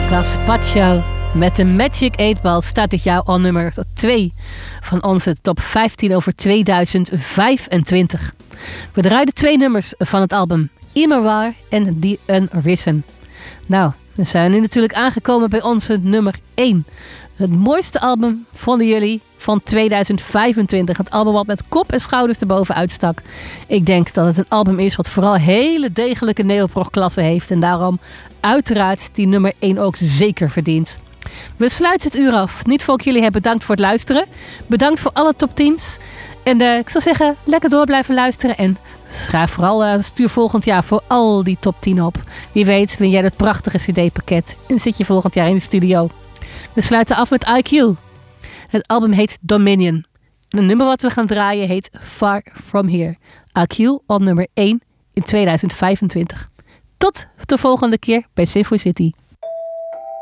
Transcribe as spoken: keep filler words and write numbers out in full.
Gaspacho met de Magic eight Ball staat dit jaar al nummer twee van onze top vijftien over tweeduizend vijfentwintig. We draaiden twee nummers van het album Immerwaar en The Unrisen. Nou, we zijn nu natuurlijk aangekomen bij onze nummer één. Het mooiste album vonden jullie van tweeduizend vijfentwintig. Het album wat met kop en schouders erboven uitstak. Ik denk dat het een album is wat vooral hele degelijke neoprog-klasse heeft. En daarom uiteraard die nummer één ook zeker verdient. We sluiten het uur af. Niet voor ik jullie heb bedankt voor het luisteren. Bedankt voor alle top tien's. En uh, ik zou zeggen, lekker door blijven luisteren. En schrijf vooral uh, stuur volgend jaar voor al die top tien op. Wie weet win jij dat prachtige cd-pakket. En zit je volgend jaar in de studio. We sluiten af met I Q. Het album heet Dominion. En het nummer wat we gaan draaien heet Far From Here. I Q op nummer één in tweeduizend vijfentwintig. Tot de volgende keer bij Sinfo City.